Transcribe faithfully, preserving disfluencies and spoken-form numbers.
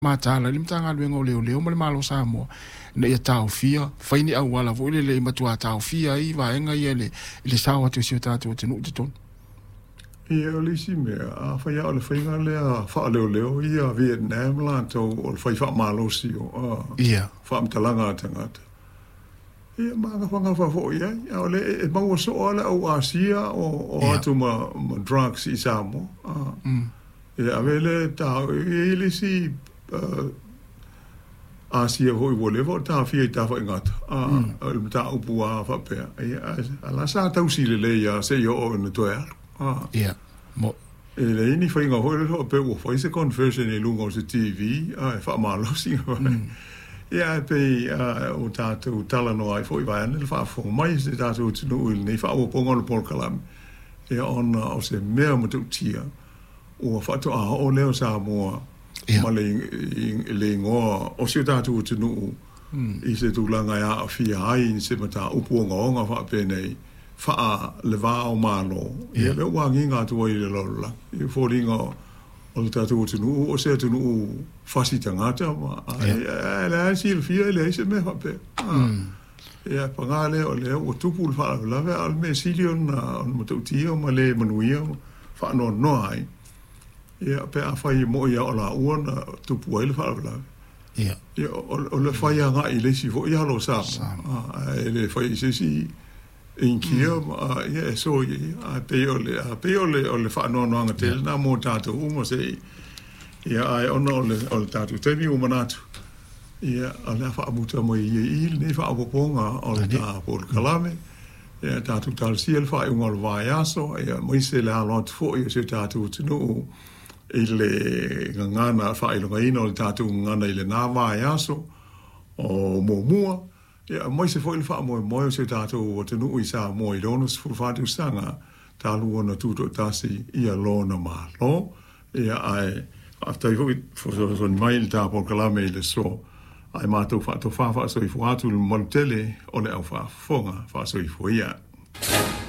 Matala lim tanga luenga leo leo male malo Samoa na ia tau fia faini au wala vo le matua tau fia i va enga ia le le sawa tu si tatu te nu te ton ia le si me a fa ia le fainga le a fa leo leo ia Vietnam la to o fa fa malo si o ia fa mtalanga tangata ia ma ga fanga fa fo ia o le e ma o so ala o Asia o o atu ma drugs i Samoa ia avele ta ile si uh, Asia hoi wole vo ta fia ta fa ngata a el ta upu a fa pe ala sa ta usile le ya se yo o no to ya yeah mo ele ni fa nga hoi lo pe wo fa se conversion e lungo se T V a fa malo si ya pe o ta tu tala no ai foi va nel fa fo mai se ta tu no ni fa o pongo no por kalam e on o se me mo tu tia o fa to a o leo sa mo ma le le ngo o se ta tu tu no i se tu langa ya fia ai se mata upu ngo nga fa pe nei fa le va o malo e le wa nginga tu i le lola i fo ringo o ta tu tu no o se tu no fa si tangata ma e la si le fia le se me fa pe e pa ngale o le o tu pu fa la ve al me silion on mo tu tio ma le manuia fa no no ai ia pe a fai mo ia o la uana tu puele fa la ia ia o le fai nga i le si vo ia lo sa a le fai si si in kia a ia so ia pe o le a pe o le o le fa no no nga tel na mo tato u mo se ia ai ono le o tato te mi u manatu ia a le fa abuta mo ia il ne fa apoponga o le ta por kalame ia tato tal si el fa un ol vai aso ia mo se la lot fo ia se tato tu ile ngana fa ile ngaino le tatu ngana ile na va yaso o mo mua ya mo se foi fa mo mo se tatu o te nu isa mo i donos fu fa tu sanga talu ona tuto tasi ia lo na ma lo ya ai after you for so mail ta por kalame le so ai ma to fa to fa fa so i fu atu le montele o le au fa fonga fa so i fu ia